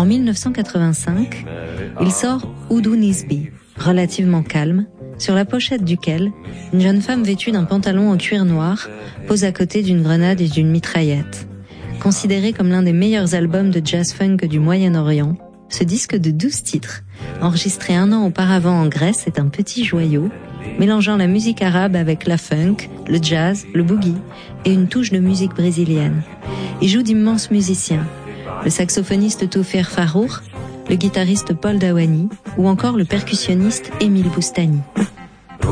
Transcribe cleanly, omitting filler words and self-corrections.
En 1985, il sort Oudou Nisbi, relativement calme, sur la pochette duquel une jeune femme vêtue d'un pantalon en cuir noir pose à côté d'une grenade et d'une mitraillette. Considéré comme l'un des meilleurs albums de jazz-funk du Moyen-Orient, ce disque de 12 titres, enregistré 1 an auparavant en Grèce, est un petit joyau, mélangeant la musique arabe avec la funk, le jazz, le boogie et une touche de musique brésilienne. Il joue d'immenses musiciens, le saxophoniste Toufir Farour, le guitariste Paul Dawani ou encore le percussionniste Émile Boustani.